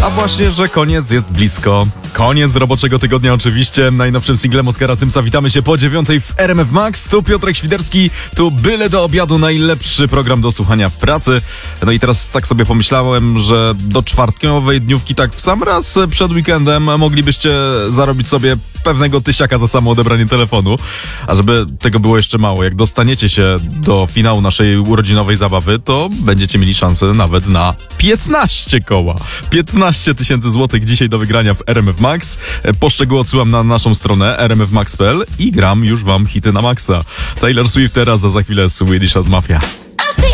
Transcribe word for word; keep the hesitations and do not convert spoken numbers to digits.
A właśnie, że koniec jest blisko. Koniec roboczego tygodnia oczywiście. Najnowszym singlem Oskara Symsa witamy się po dziewiątej w R M F Max. Tu Piotrek Świderski, tu byle do obiadu najlepszy program do słuchania w pracy. No i teraz tak sobie pomyślałem, że do czwartkowej dniówki tak w sam raz przed weekendem moglibyście zarobić sobie pewnego tysiaka za samo odebranie telefonu. A żeby tego było jeszcze mało, jak dostaniecie się do finału naszej urodzinowej zabawy, to będziecie mieli szansę nawet na piętnaście koła. piętnaście tysięcy złotych dzisiaj do wygrania w R M F Max. Po szczegóły odsyłam na naszą stronę r m f max kropka p l i gram już wam hity na maksa. Taylor Swift teraz, a za chwilę Swedish House Mafia.